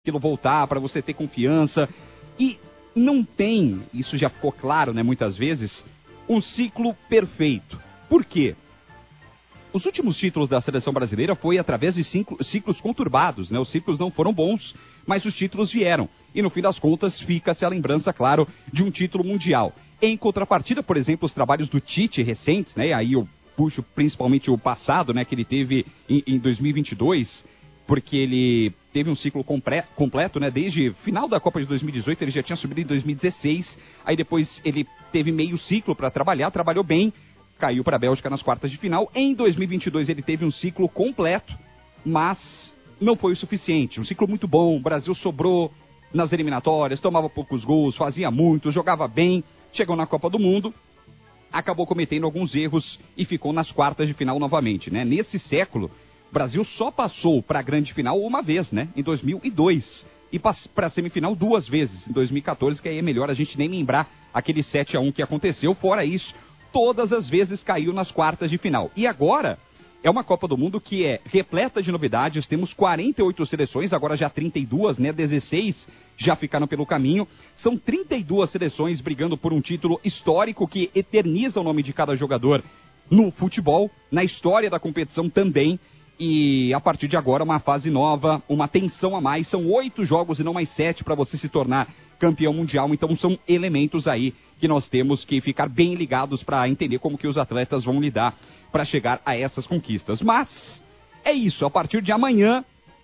aquilo voltar, para você ter confiança. E não tem, isso já ficou claro, né, muitas vezes, um ciclo perfeito. Por quê? Os últimos títulos da seleção brasileira foi através de ciclos conturbados, né? Os ciclos não foram bons, mas os títulos vieram. E no fim das contas fica-se a lembrança, claro, de um título mundial. Em contrapartida, por exemplo, os trabalhos do Tite recentes, né? Aí eu puxo principalmente o passado, né? Que ele teve em 2022, porque ele teve um ciclo completo, né? Desde final da Copa de 2018, ele já tinha subido em 2016. Aí depois ele teve meio ciclo para trabalhar, trabalhou bem. Caiu para a Bélgica nas quartas de final. Em 2022 ele teve um ciclo completo, mas não foi o suficiente. Um ciclo muito bom, o Brasil sobrou nas eliminatórias, tomava poucos gols, fazia muito, jogava bem, chegou na Copa do Mundo, acabou cometendo alguns erros e ficou nas quartas de final novamente, né? Nesse século, o Brasil só passou para a grande final uma vez, né? Em 2002. E para a semifinal 2 vezes, em 2014, que aí é melhor a gente nem lembrar aquele 7-1 que aconteceu. Fora isso, todas as vezes caiu nas quartas de final. E agora é uma Copa do Mundo que é repleta de novidades. Temos 48 seleções, agora já 32, né? 16 já ficaram pelo caminho. São 32 seleções brigando por um título histórico que eterniza o nome de cada jogador no futebol, na história da competição também. E a partir de agora uma fase nova, uma tensão a mais. São 8 jogos e não mais 7 para você se tornar campeão mundial. Então são elementos aí que nós temos que ficar bem ligados para entender como que os atletas vão lidar para chegar a essas conquistas. Mas é isso, a partir de amanhã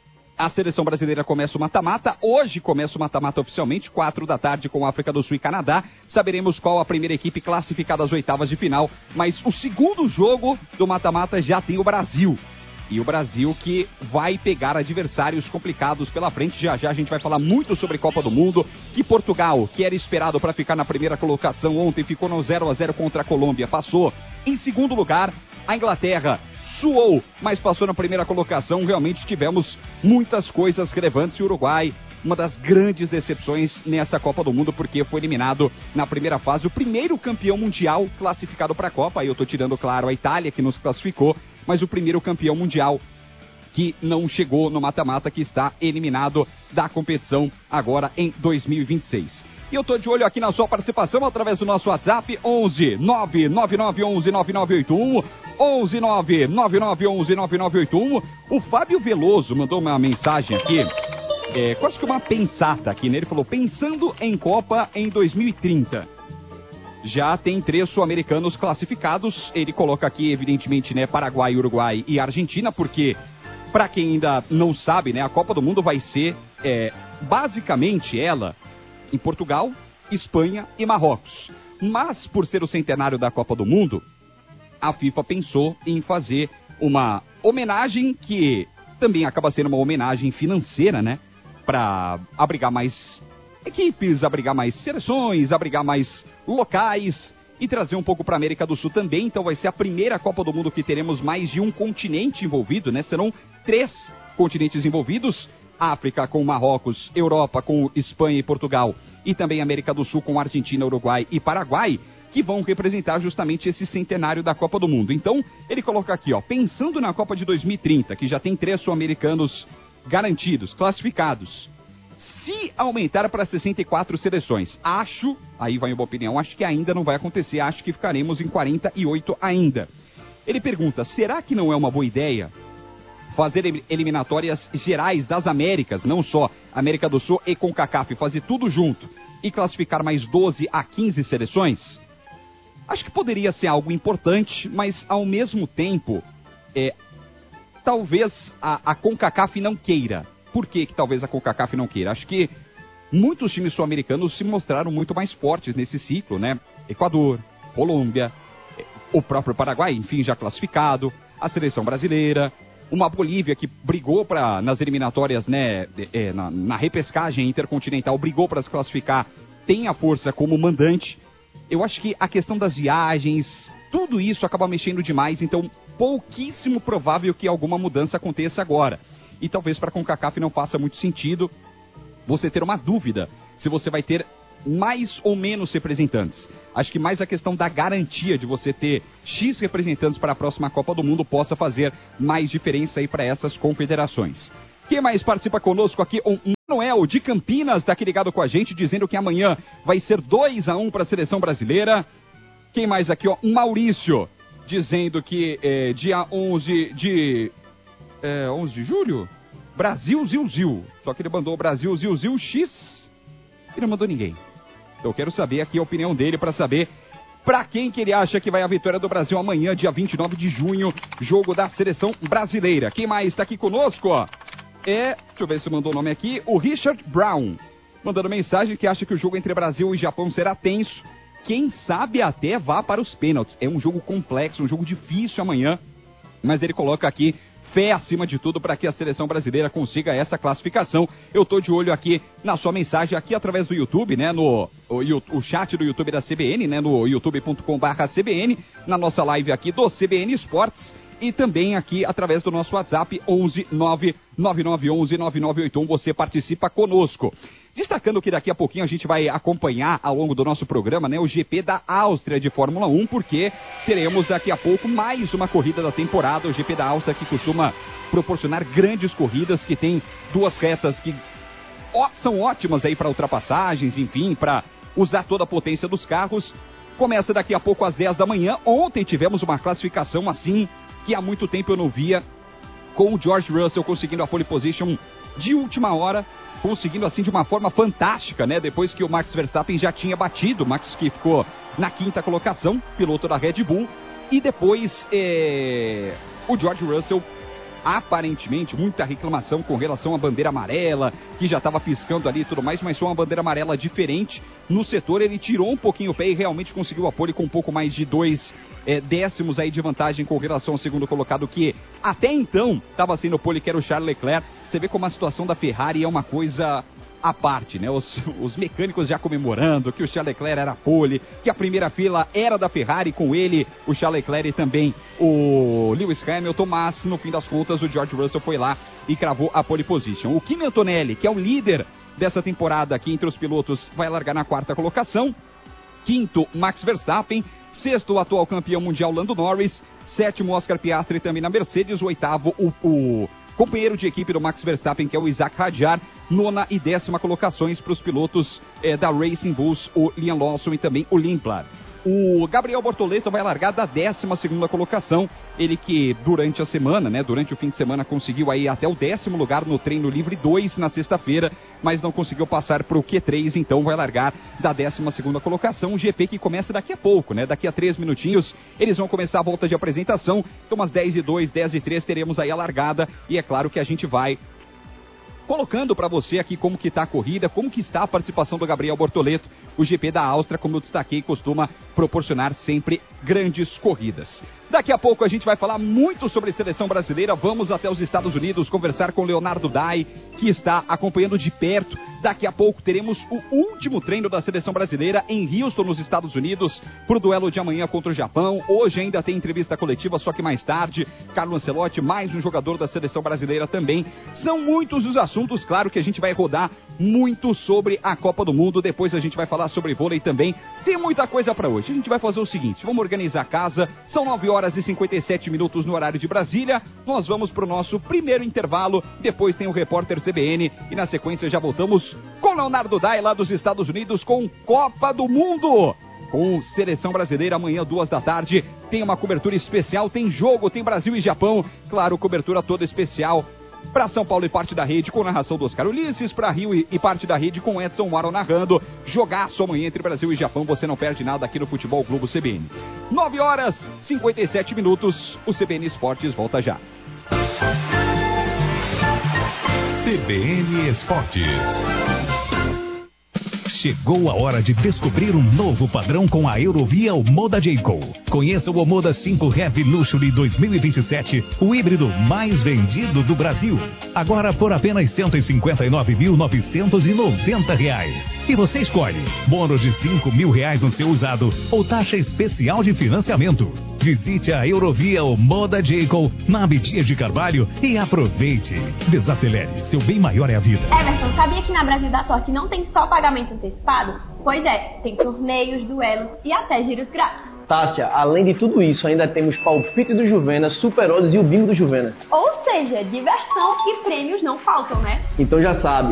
a seleção brasileira começa o mata-mata. Hoje começa o mata-mata oficialmente, 4 da tarde com África do Sul e Canadá. Saberemos qual a primeira equipe classificada às oitavas de final. Mas o segundo jogo do mata-mata já tem o Brasil. E o Brasil que vai pegar adversários complicados pela frente. Já já a gente vai falar muito sobre Copa do Mundo. Que Portugal, que era esperado para ficar na primeira colocação ontem, ficou no 0-0 contra a Colômbia. Passou em segundo lugar. A Inglaterra suou, mas passou na primeira colocação. Realmente tivemos muitas coisas relevantes. E o Uruguai, uma das grandes decepções nessa Copa do Mundo, porque foi eliminado na primeira fase. O primeiro campeão mundial classificado para a Copa. Aí eu estou tirando, claro, a Itália, que nos classificou. Mas o primeiro campeão mundial que não chegou no mata-mata, que está eliminado da competição agora em 2026. E eu estou de olho aqui na sua participação através do nosso WhatsApp, 11 99911 9981, 11 99911 9981. O Fábio Veloso mandou uma mensagem aqui, quase que uma pensata aqui, né? Ele falou, pensando em Copa em 2030. Já tem 3 sul-americanos classificados. Ele coloca aqui, evidentemente, né, Paraguai, Uruguai e Argentina, porque, para quem ainda não sabe, né, a Copa do Mundo vai ser, basicamente, ela em Portugal, Espanha e Marrocos. Mas, por ser o centenário da Copa do Mundo, a FIFA pensou em fazer uma homenagem que também acaba sendo uma homenagem financeira, né, para abrigar mais equipes, abrigar mais seleções, abrigar mais locais e trazer um pouco para a América do Sul também. Então vai ser a primeira Copa do Mundo que teremos mais de um continente envolvido, né? Serão 3 continentes envolvidos. África com Marrocos, Europa com Espanha e Portugal e também América do Sul com Argentina, Uruguai e Paraguai, que vão representar justamente esse centenário da Copa do Mundo. Então ele coloca aqui, ó, pensando na Copa de 2030, que já tem 3 sul-americanos garantidos, classificados. Se aumentar para 64 seleções, acho, aí vai uma opinião, acho que ainda não vai acontecer, acho que ficaremos em 48 ainda. Ele pergunta, será que não é uma boa ideia fazer eliminatórias gerais das Américas, não só América do Sul e CONCACAF, fazer tudo junto e classificar mais 12 a 15 seleções? Acho que poderia ser algo importante, mas ao mesmo tempo, talvez a CONCACAF não queira. Por que talvez a CONCACAF não queira? Acho que muitos times sul-americanos se mostraram muito mais fortes nesse ciclo, né? Equador, Colômbia, o próprio Paraguai, enfim, já classificado, a seleção brasileira, uma Bolívia que brigou nas eliminatórias, né? Na repescagem intercontinental, brigou para se classificar, tem a força como mandante. Eu acho que a questão das viagens, tudo isso acaba mexendo demais, então pouquíssimo provável que alguma mudança aconteça agora. E talvez para a CONCACAF não faça muito sentido você ter uma dúvida se você vai ter mais ou menos representantes. Acho que mais a questão da garantia de você ter X representantes para a próxima Copa do Mundo possa fazer mais diferença aí para essas confederações. Quem mais participa conosco aqui? O Manuel de Campinas tá aqui ligado com a gente, dizendo que amanhã vai ser 2-1 para a seleção brasileira. Quem mais aqui? Ó, Maurício, dizendo que dia 11 de julho, Brasil, Zil. Só que ele mandou Brasil, Zil, X. E não mandou ninguém. Então eu quero saber aqui a opinião dele para saber para quem que ele acha que vai a vitória do Brasil amanhã, dia 29 de junho, jogo da seleção brasileira. Quem mais está aqui conosco? Ó? Deixa eu ver se mandou o nome aqui, o Richard Brown, mandando mensagem que acha que o jogo entre Brasil e Japão será tenso. Quem sabe até vá para os pênaltis. É um jogo complexo, um jogo difícil amanhã, mas ele coloca aqui fé acima de tudo para que a seleção brasileira consiga essa classificação. Eu tô de olho aqui na sua mensagem aqui através do YouTube, né, o chat do YouTube da CBN, né, no youtube.com/CBN, na nossa live aqui do CBN Esportes e também aqui através do nosso WhatsApp 11 99911 9981. Você participa conosco. Destacando que daqui a pouquinho a gente vai acompanhar ao longo do nosso programa, né, o GP da Áustria de Fórmula 1, porque teremos daqui a pouco mais uma corrida da temporada, o GP da Áustria, que costuma proporcionar grandes corridas, que tem duas retas que são ótimas aí para ultrapassagens, enfim, para usar toda a potência dos carros. Começa daqui a pouco às 10 da manhã. Ontem tivemos uma classificação assim, que há muito tempo eu não via, com o George Russell conseguindo a pole position de última hora, conseguindo assim de uma forma fantástica, né? Depois que o Max Verstappen já tinha batido, o Max que ficou na 5ª colocação, piloto da Red Bull, e depois o George Russell, aparentemente, muita reclamação com relação à bandeira amarela, que já estava piscando ali e tudo mais, mas foi uma bandeira amarela diferente no setor. Ele tirou um pouquinho o pé e realmente conseguiu a pole com um pouco mais de 2 décimos aí de vantagem com relação ao segundo colocado, que até então estava sendo pole, que era o Charles Leclerc. Você vê como a situação da Ferrari é uma coisa à parte, né? Os mecânicos já comemorando que o Charles Leclerc era pole, que a primeira fila era da Ferrari, com ele, o Charles Leclerc e também o Lewis Hamilton, mas no fim das contas o George Russell foi lá e cravou a pole position. O Kimi Antonelli, que é o líder dessa temporada aqui entre os pilotos, vai largar na 4ª colocação. 5º, Max Verstappen. 6º, o atual campeão mundial Lando Norris. 7º, Oscar Piastri também na Mercedes. 8º, o companheiro de equipe do Max Verstappen, que é o Isaac Hadjar. 9ª e 10ª colocações para os pilotos da Racing Bulls, o Liam Lawson e também o Limplar. O Gabriel Bortoleto vai largar da 12ª colocação. Ele que durante a semana, né, durante o fim de semana, conseguiu aí até o 10º lugar no treino livre 2 na sexta-feira, mas não conseguiu passar para o Q3, então vai largar da 12ª colocação. O GP que começa daqui a pouco, né, daqui a 3 minutinhos, eles vão começar a volta de apresentação. Então às 10h02, 10h03 teremos aí a largada, e é claro que a gente vai colocando para você aqui como que está a corrida, como que está a participação do Gabriel Bortoleto. O GP da Áustria, como eu destaquei, costuma proporcionar sempre grandes corridas. Daqui a pouco a gente vai falar muito sobre seleção brasileira. Vamos até os Estados Unidos conversar com o Leonardo Dai, que está acompanhando de perto. Daqui a pouco teremos o último treino da seleção brasileira em Houston, nos Estados Unidos, para o duelo de amanhã contra o Japão. Hoje ainda tem entrevista coletiva, só que mais tarde, Carlo Ancelotti, mais um jogador da seleção brasileira também. São muitos os assuntos, claro que a gente vai rodar muito sobre a Copa do Mundo. Depois a gente vai falar sobre vôlei também. Tem muita coisa para hoje. A gente vai fazer o seguinte, vamos organizar a casa. São 9h57 no horário de Brasília. Nós vamos para o nosso primeiro intervalo. Depois tem o repórter CBN e na sequência já voltamos com Leonardo Dai lá dos Estados Unidos com Copa do Mundo. Com seleção brasileira, amanhã 2 da tarde, tem uma cobertura especial, tem jogo, tem Brasil e Japão. Claro, cobertura toda especial para São Paulo e parte da rede com narração do Oscar Ulisses, para Rio e parte da rede com Edson Waro narrando. Jogaço amanhã entre Brasil e Japão, você não perde nada aqui no Futebol Globo CBN. 9h57, o CBN Esportes volta já. CBN Esportes. Chegou a hora de descobrir um novo padrão com a Eurovia Omoda Jayco. Conheça o Omoda 5 Heavy Luxury 2027, o híbrido mais vendido do Brasil. Agora por apenas R$ 159.990. E você escolhe bônus de R$ 5.000 no seu usado ou taxa especial de financiamento. Visite a Eurovia Omoda Jayco na Abdias de Carvalho e aproveite. Desacelere, seu bem maior é a vida. Everton, sabia que na Brasil da Sorte não tem só pagamento antecipado? Pois é, tem torneios, duelos e até giros grátis. Tássia, além de tudo isso, ainda temos palpite do Juvena, Super Odds e o bingo do Juvena. Ou seja, diversão e prêmios não faltam, né? Então já sabe,